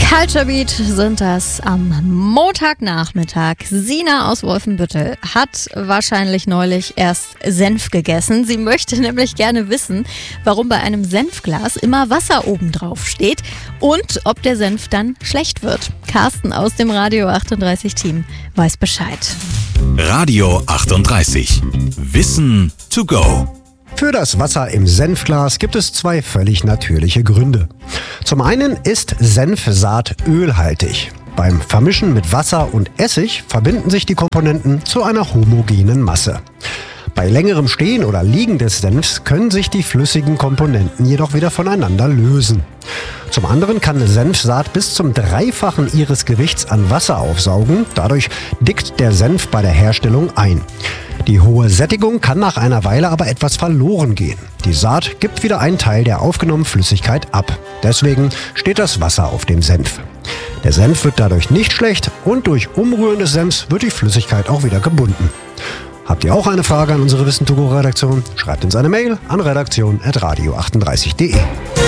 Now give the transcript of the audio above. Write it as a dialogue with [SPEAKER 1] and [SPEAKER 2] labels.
[SPEAKER 1] Culture Beat sind das am Montagnachmittag. Sina aus Wolfenbüttel hat wahrscheinlich neulich erst Senf gegessen. Sie möchte nämlich gerne wissen, warum bei einem Senfglas immer Wasser obendrauf steht und ob der Senf dann schlecht wird. Carsten aus dem Radio 38 Team weiß Bescheid.
[SPEAKER 2] Radio 38. Wissen to go.
[SPEAKER 3] Für das Wasser im Senfglas gibt es zwei völlig natürliche Gründe. Zum einen ist Senfsaat ölhaltig. Beim Vermischen mit Wasser und Essig verbinden sich die Komponenten zu einer homogenen Masse. Bei längerem Stehen oder Liegen des Senfs können sich die flüssigen Komponenten jedoch wieder voneinander lösen. Zum anderen kann Senfsaat bis zum Dreifachen ihres Gewichts an Wasser aufsaugen. Dadurch dickt der Senf bei der Herstellung ein. Die hohe Sättigung kann nach einer Weile aber etwas verloren gehen. Die Saat gibt wieder einen Teil der aufgenommenen Flüssigkeit ab. Deswegen steht das Wasser auf dem Senf. Der Senf wird dadurch nicht schlecht und durch Umrühren des Senfs wird die Flüssigkeit auch wieder gebunden. Habt ihr auch eine Frage an unsere Wissen to go Redaktion? Schreibt uns eine Mail an redaktion@radio38.de.